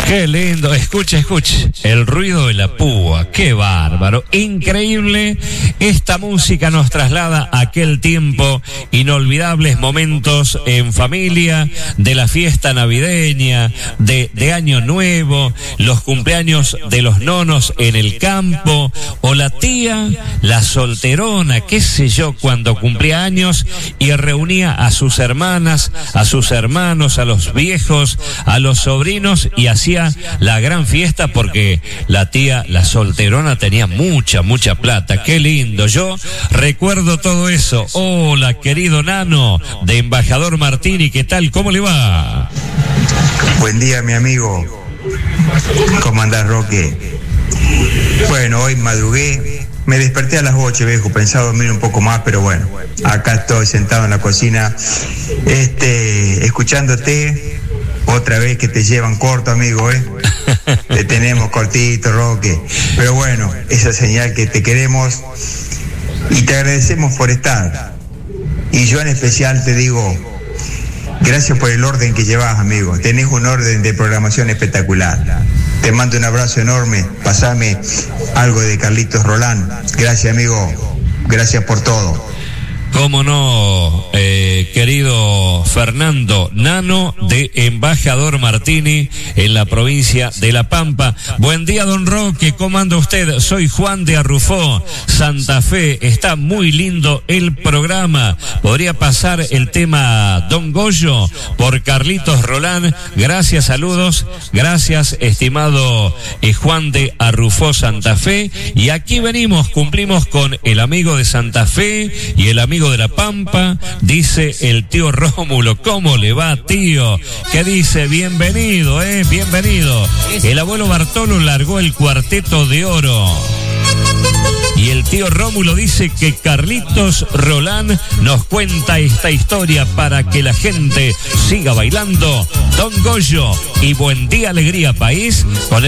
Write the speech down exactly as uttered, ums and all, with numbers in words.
Qué lindo, escuche, escuche, el ruido de la púa, qué bárbaro, increíble. Esta música nos traslada a aquel tiempo, inolvidables momentos en familia, de la fiesta navideña, de, de Año Nuevo, los cumpleaños de los nonos en el campo, o la tía, la solterona, qué sé yo, cuando cumplía años y reunía a sus hermanas, a sus hermanos, a los viejos, a los sobrinos y hacía la gran fiesta porque la tía, la solterona, tenía mucha, mucha plata. Qué lindo. Yo recuerdo todo eso. Hola, querido Nano de Embajador Martini, ¿qué tal? ¿Cómo le va? Buen día, mi amigo. ¿Cómo andás, Roque? Bueno, hoy madrugué. Me desperté a las ocho, viejo, pensaba dormir un poco más, pero bueno, acá estoy sentado en la cocina, este, escuchándote. Otra vez que te llevan corto, amigo, ¿eh? Te tenemos cortito, Roque. Pero bueno, esa señal que te queremos y te agradecemos por estar. Y yo en especial te digo, gracias por el orden que llevas, amigo. Tenés un orden de programación espectacular. Te mando un abrazo enorme. Pasame algo de Carlitos Rolán. Gracias, amigo. Gracias por todo. Cómo no, eh, querido Fernando Nano de Embajador Martini en la provincia de La Pampa. Buen día, don Roque, ¿cómo anda usted? Soy Juan de Arrufó, Santa Fe. Está muy lindo el programa. ¿Podría pasar el tema Don Goyo por Carlitos Rolán? Gracias, saludos. Gracias, estimado eh, Juan de Arrufó, Santa Fe. Y aquí venimos, cumplimos con el amigo de Santa Fe y el amigo de La Pampa, dice el tío Rómulo. ¿Cómo le va, tío? ¿Qué dice? Bienvenido, eh, bienvenido. El abuelo Bartolo largó el cuarteto de oro. Y el tío Rómulo dice que Carlitos Rolán nos cuenta esta historia para que la gente siga bailando. Don Goyo y Buen Día Alegría País con el